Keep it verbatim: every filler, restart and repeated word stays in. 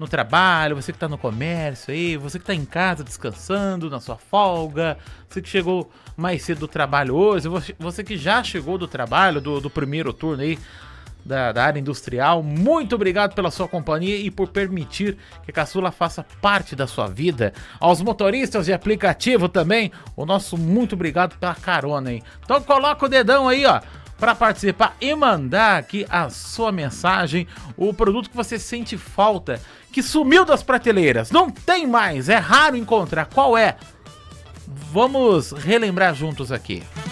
no trabalho, você que tá no comércio aí, você que tá em casa descansando na sua folga, você que chegou mais cedo do trabalho hoje, você que já chegou do trabalho, do, do primeiro turno aí, Da, da área industrial, muito obrigado pela sua companhia e por permitir que a Caçula faça parte da sua vida. Aos motoristas de aplicativo também, o nosso muito obrigado pela carona aí. Então coloca o dedão aí, ó, para participar e mandar aqui a sua mensagem, o produto que você sente falta, que sumiu das prateleiras, não tem mais, é raro encontrar. Qual é? Vamos relembrar juntos aqui.